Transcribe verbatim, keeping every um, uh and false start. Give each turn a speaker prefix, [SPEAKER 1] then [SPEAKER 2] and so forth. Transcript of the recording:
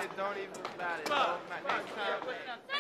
[SPEAKER 1] it, don't even bat it. Don't, next time.